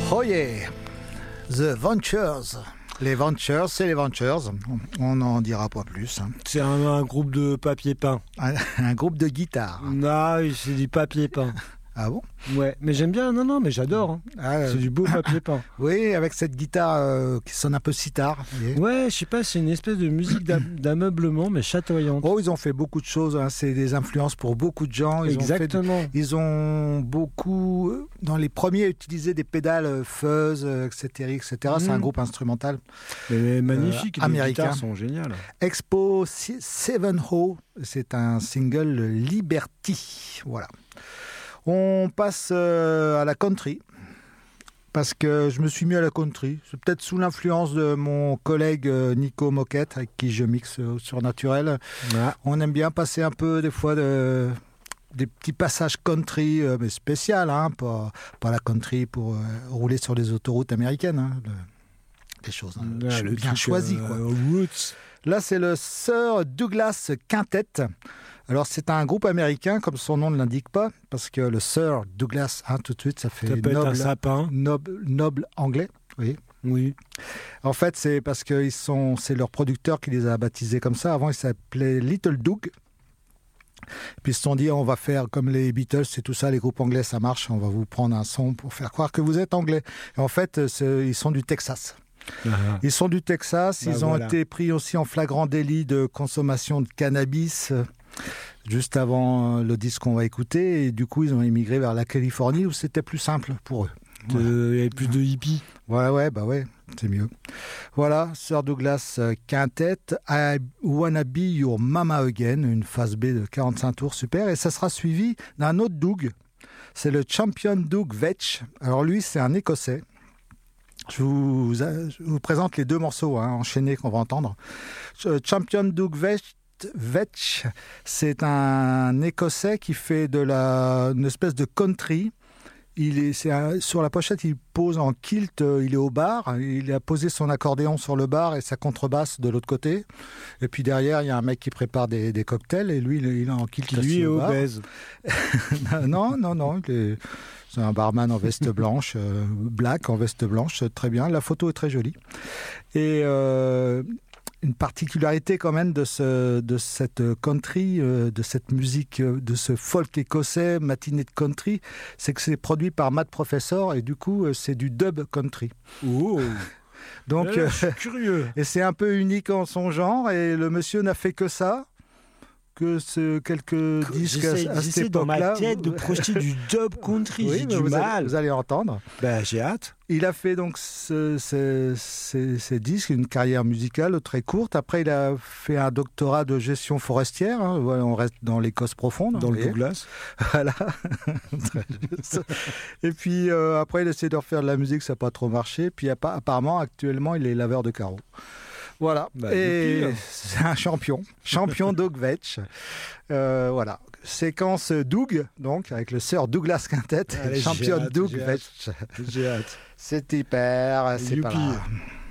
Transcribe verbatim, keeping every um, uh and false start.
Oh yeah, The Ventures. Les Ventures, c'est les Ventures. On n'en dira pas plus. Hein. C'est un, un groupe de papier peint. Un, un groupe de guitare. Non, c'est du papier peint. Ah bon? Ouais, mais j'aime bien. Non, non, mais j'adore. Hein. Ah, euh... C'est du beau papier peint. Oui, avec cette guitare euh, qui sonne un peu sitar. Ouais, je sais pas, c'est une espèce de musique d'ameublement, mais chatoyante. Oh, ils ont fait beaucoup de choses. Hein. C'est des influences pour beaucoup de gens. Ils Exactement. Ont fait, ils ont beaucoup, dans les premiers, utilisé des pédales fuzz, et cetera, et cetera. Mmh. C'est un groupe instrumental. Mais magnifique. Euh, américain. Les guitares sont géniales. Expo Seven Ho, c'est un single Liberty. Voilà. On passe euh, à la country, parce que je me suis mis à la country. C'est peut-être sous l'influence de mon collègue euh, Nico Moquette, avec qui je mixe euh, sur Naturel. Ouais. On aime bien passer un peu, des fois, de, des petits passages country, euh, mais spécial, hein, pas, pas la country pour euh, rouler sur les autoroutes américaines. Hein, le, des choses hein, ouais, le bien truc, choisies. Euh, quoi. Roots. Là, c'est le Sir Douglas Quintet. Alors, c'est un groupe américain, comme son nom ne l'indique pas, parce que le Sir Douglas, hein, tout de suite, ça fait ça peut noble, être un sapin. Noble, noble anglais. Oui. Oui. En fait, c'est parce que ils sont, c'est leur producteur qui les a baptisés comme ça. Avant, ils s'appelaient Little Doug. Puis ils se sont dit, on va faire comme les Beatles, c'est tout ça, les groupes anglais, ça marche. On va vous prendre un son pour faire croire que vous êtes anglais. Et en fait, ils sont du Texas. Uh-huh. Ils sont du Texas. Bah, ils ont voilà. été pris aussi en flagrant délit de consommation de cannabis juste avant le disque qu'on va écouter, et du coup ils ont émigré vers la Californie où c'était plus simple pour eux. Il voilà. y avait plus de hippies. Ouais, ouais, bah ouais, c'est mieux. Voilà, Sir Douglas Quintet, I Wanna Be Your Mama Again, une phase B de quarante-cinq tours, super, et ça sera suivi d'un autre Doug, c'est le Champion Doug Vetch. Alors lui, c'est un Écossais. Je vous, je vous présente les deux morceaux hein, enchaînés qu'on va entendre. Champion Doug Vetch, Vetch, c'est un Écossais qui fait de la, une espèce de country. Il est, c'est un, sur la pochette, il pose en kilt, il est au bar. Il a posé son accordéon sur le bar et sa contrebasse de l'autre côté. Et puis derrière, il y a un mec qui prépare des, des cocktails et lui, il est en kilt. Qui lui est obèse. non, non, non. Il est, c'est un barman en veste blanche, euh, black en veste blanche, très bien. La photo est très jolie. Et... Euh, une particularité quand même de, ce, de cette country, euh, de cette musique, euh, de ce folk écossais, matinée de country, c'est que c'est produit par Matt Professor et du coup, euh, c'est du dub country. Oh. Donc, euh, je suis curieux. Et c'est un peu unique en son genre et le monsieur n'a fait que ça. Que ce, quelques disques j'essaie, à, à j'essaie cette dans époque-là. ma tête de projeter du dub country, oui, j'ai du vous mal. Allez, vous allez entendre. Ben, j'ai hâte. Il a fait donc ce, ce, ces, ces disques, une carrière musicale très courte. Après, il a fait un doctorat de gestion forestière. Hein. Voilà, on reste dans l'Écosse profonde. Dans le Douglas. Voilà. Et puis, euh, après, il a essayé de refaire de la musique, ça n'a pas trop marché. Puis, apparemment, actuellement, il est laveur de carreaux. Voilà, bah, et c'est un champion, champion Doug Vetch. Euh, voilà, séquence Doug, donc avec le Sir Douglas Quintet, Allez, champion hâte, Doug j'ai Vetch. Hâte. J'ai hâte. C'est hyper, c'est Youpi. pas là.